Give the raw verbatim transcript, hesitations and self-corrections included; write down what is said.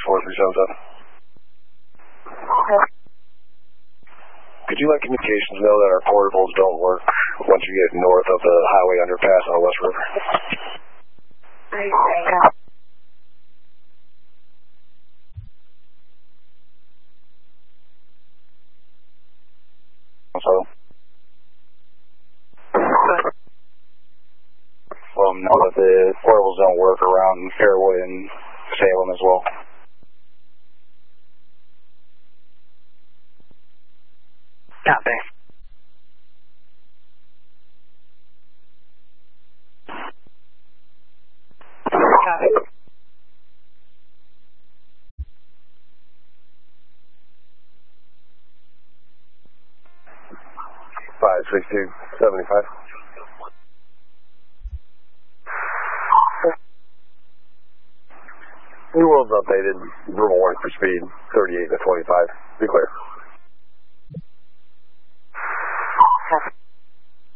four three seven seven. Okay. Could you let communications know that our portables don't work once you get north of the highway underpass on the West River? Yeah. So, well, know that the portables don't work around Fairway and Salem as well. Copy. Copy. five six two seven five. New world's updated. Verbal warning for speed thirty-eight to twenty-five. Be clear.